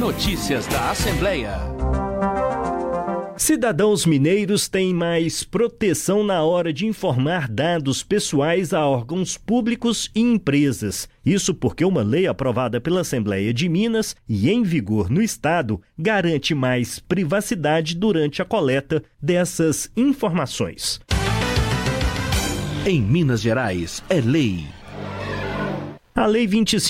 Notícias da Assembleia. Cidadãos mineiros têm mais proteção na hora de informar dados pessoais a órgãos públicos e empresas. Isso porque uma lei aprovada pela Assembleia de Minas e em vigor no estado garante mais privacidade durante a coleta dessas informações. Em Minas Gerais, é lei. A Lei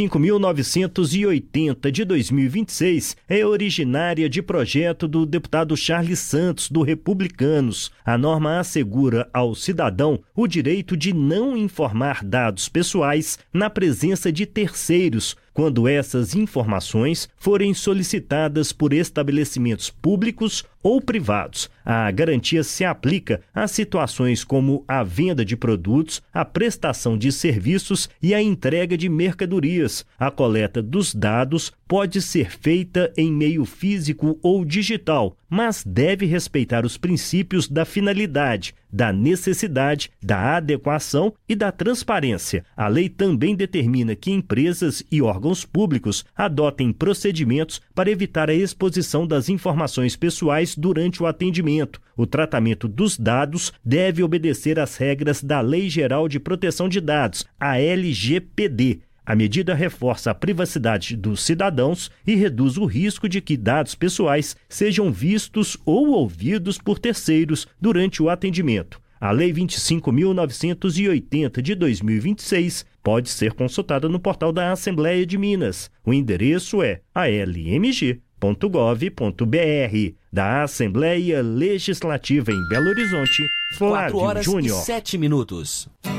25.980 de 2026 é originária de projeto do deputado Charles Santos, do Republicanos. A norma assegura ao cidadão o direito de não informar dados pessoais na presença de terceiros, quando essas informações forem solicitadas por estabelecimentos públicos ou privados. A garantia se aplica a situações como a venda de produtos, a prestação de serviços e a entrega de mercadorias. A coleta dos dados pode ser feita em meio físico ou digital, mas deve respeitar os princípios da finalidade, da necessidade, da adequação e da transparência. A lei também determina que empresas e órgãos públicos adotem procedimentos para evitar a exposição das informações pessoais durante o atendimento. O tratamento dos dados deve obedecer às regras da Lei Geral de Proteção de Dados, a LGPD. A medida reforça a privacidade dos cidadãos e reduz o risco de que dados pessoais sejam vistos ou ouvidos por terceiros durante o atendimento. A Lei 25.980 de 2026 pode ser consultada no portal da Assembleia de Minas. O endereço é almg.gov.br. Da Assembleia Legislativa em Belo Horizonte, Flávio 4 horas Júnior. e 7 minutos.